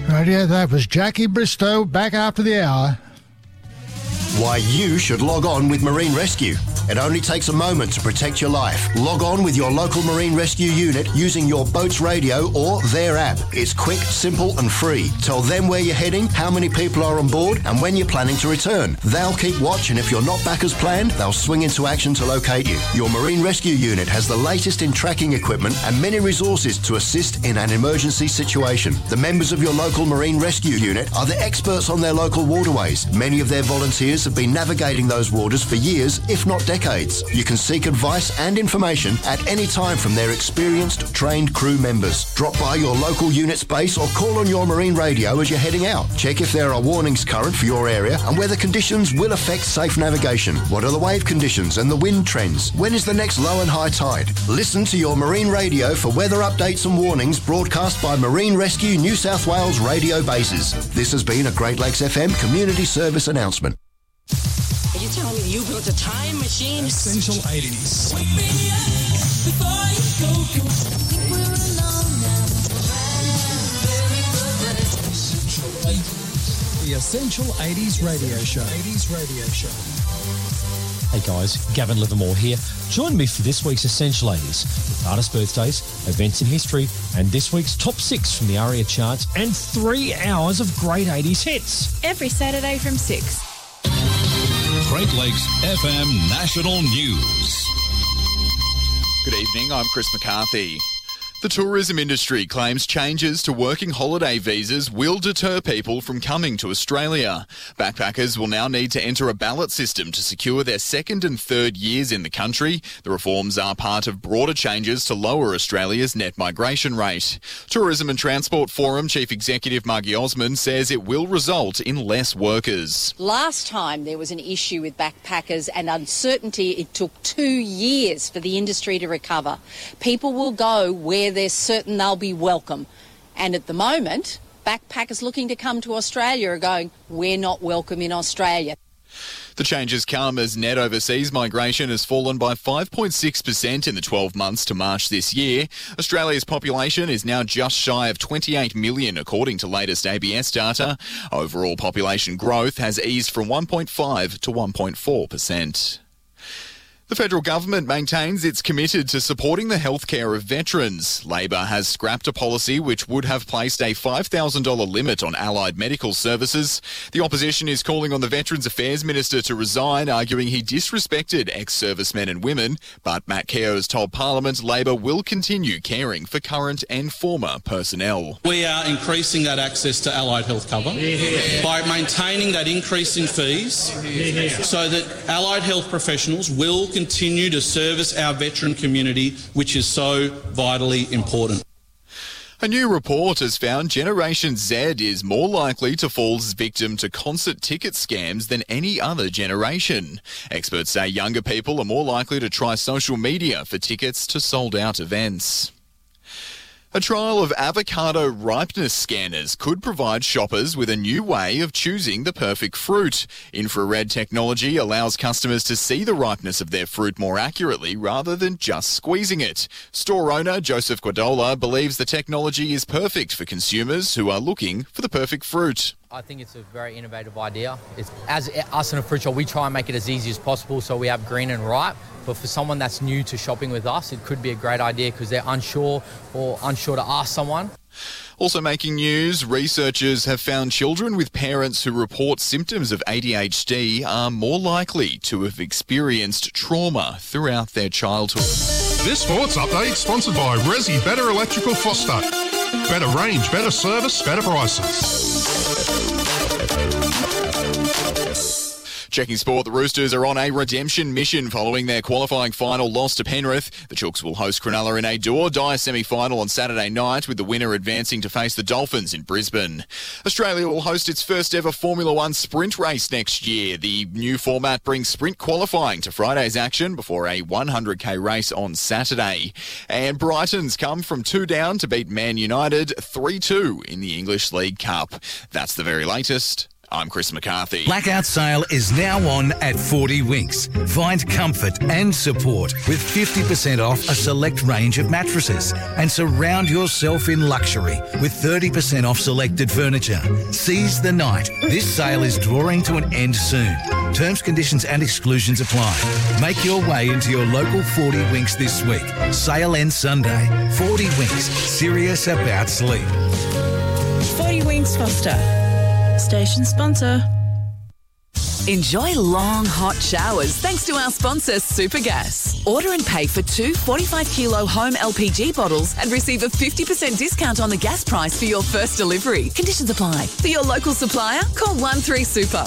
Radio, that was Jackie Bristow, back after the hour. Why you should log on with Marine Rescue. It only takes a moment to protect your life. Log on with your local Marine Rescue unit using your boat's radio or their app. It's quick, simple and free. Tell them where you're heading, how many people are on board and when you're planning to return. They'll keep watch, and if you're not back as planned, they'll swing into action to locate you. Your Marine Rescue unit has the latest in tracking equipment and many resources to assist in an emergency situation. The members of your local Marine Rescue unit are the experts on their local waterways. Many of their volunteers have been navigating those waters for years, if not decades. You can seek advice and information at any time from their experienced, trained crew members. Drop by your local unit's base or call on your marine radio as you're heading out. Check if there are warnings current for your area and whether conditions will affect safe navigation. What are the wave conditions and the wind trends? When is the next low and high tide? Listen to your marine radio for weather updates and warnings broadcast by Marine Rescue New South Wales radio bases. This has been a Great Lakes FM community service announcement. Are you telling me you built a time machine? Essential 80s. Wake me up before you go. Think we're alone now. Essential 80s. The Essential 80s Radio Show. Hey guys, Gavin Livermore here. Join me for this week's Essential 80s with artist birthdays, events in history, and this week's top 6 from the ARIA charts and 3 hours of great 80s hits. Every Saturday from 6. Great Lakes FM National News. Good evening, I'm Chris McCarthy. The tourism industry claims changes to working holiday visas will deter people from coming to Australia. Backpackers will now need to enter a ballot system to secure their second and third years in the country. The reforms are part of broader changes to lower Australia's net migration rate. Tourism and Transport Forum Chief Executive Margie Osmond says it will result in less workers. Last time there was an issue with backpackers and uncertainty, it took 2 years for the industry to recover. People will go where they're certain they'll be welcome. And at the moment, backpackers looking to come to Australia are going, we're not welcome in Australia. The changes come as net overseas migration has fallen by 5.6% in the 12 months to March this year. Australia's population is now just shy of 28 million, according to latest ABS data. Overall population growth has eased from 1.5 to 1.4%. The federal government maintains it's committed to supporting the healthcare of veterans. Labor has scrapped a policy which would have placed a $5,000 limit on allied medical services. The opposition is calling on the Veterans Affairs Minister to resign, arguing he disrespected ex-servicemen and women. But Matt Keogh has told Parliament Labor will continue caring for current and former personnel. We are increasing that access to allied health cover by maintaining that increase in fees so that allied health professionals will continue to service our veteran community, which is so vitally important. A new report has found Generation Z is more likely to fall victim to concert ticket scams than any other generation. Experts say younger people are more likely to try social media for tickets to sold-out events. A trial of avocado ripeness scanners could provide shoppers with a new way of choosing the perfect fruit. Infrared technology allows customers to see the ripeness of their fruit more accurately rather than just squeezing it. Store owner Joseph Guadola believes the technology is perfect for consumers who are looking for the perfect fruit. I think it's a very innovative idea. As us in a fruit shop, we try and make it as easy as possible so we have green and ripe. But for someone that's new to shopping with us, it could be a great idea because they're unsure to ask someone. Also making news, researchers have found children with parents who report symptoms of ADHD are more likely to have experienced trauma throughout their childhood. This sports update sponsored by Resi Better Electrical Phosphate. Better range, better service, better prices. Checking sport, the Roosters are on a redemption mission following their qualifying final loss to Penrith. The Chooks will host Cronulla in a do-or-die semi-final on Saturday night, with the winner advancing to face the Dolphins in Brisbane. Australia will host its first ever Formula One sprint race next year. The new format brings sprint qualifying to Friday's action before a 100k race on Saturday. And Brighton's come from 2 down to beat Man United 3-2 in the English League Cup. That's the very latest. I'm Chris McCarthy. Blackout sale is now on at 40 Winks. Find comfort and support with 50% off a select range of mattresses and surround yourself in luxury with 30% off selected furniture. Seize the night. This sale is drawing to an end soon. Terms, conditions and exclusions apply. Make your way into your local 40 Winks this week. Sale ends Sunday. 40 Winks. Serious about sleep. 40 Winks Foster. Station sponsor. Enjoy long, hot showers thanks to our sponsor, Supergas. Order and pay for 2 45-kilo home LPG bottles and receive a 50% discount on the gas price for your first delivery. Conditions apply. For your local supplier, call 13-SUPER.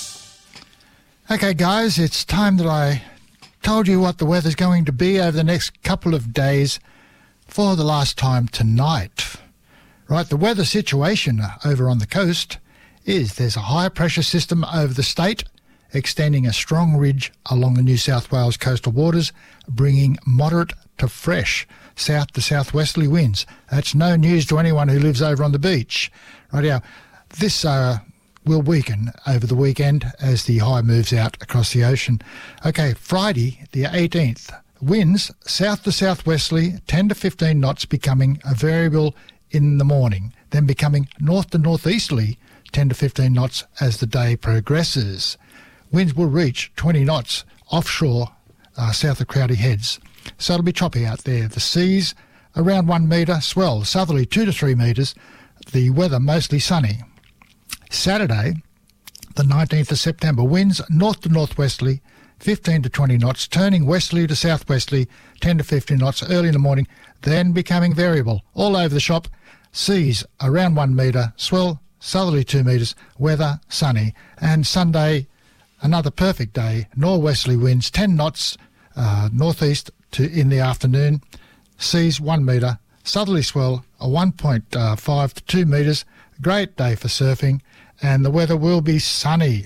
Okay, guys, it's time that I told you what the weather's going to be over the next couple of days for the last time tonight. Right, the weather situation over on the coast is there's a high pressure system over the state, extending a strong ridge along the New South Wales coastal waters, bringing moderate to fresh south to southwesterly winds. That's no news to anyone who lives over on the beach. Right, this will weaken over the weekend as the high moves out across the ocean. Okay, Friday the 18th, winds south to southwesterly, 10 to 15 knots, becoming a variable in the morning, then becoming north to northeasterly, 10 to 15 knots as the day progresses. Winds will reach 20 knots offshore south of Crowdy Heads. So it'll be choppy out there. The seas around 1 metre, swell southerly 2 to 3 metres. The weather mostly sunny. Saturday, the 19th of September, winds north to northwesterly, 15 to 20 knots, turning westerly to southwesterly, 10 to 15 knots early in the morning, then becoming variable. All over the shop, seas around 1 metre, swell southerly 2 metres, weather sunny. And Sunday, another perfect day, northwesterly winds 10 knots northeast to in the afternoon, seas 1 metre, southerly swell 1.5 to 2 metres. Great day for surfing, and the weather will be sunny.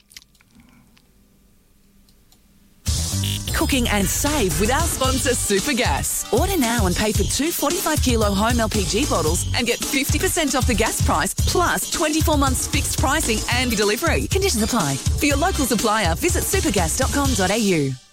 Cooking and save with our sponsor, Supergas. Order now and pay for 2 45-kilo home LPG bottles and get 50% off the gas price, plus 24 months fixed pricing and delivery. Conditions apply. For your local supplier, visit supergas.com.au.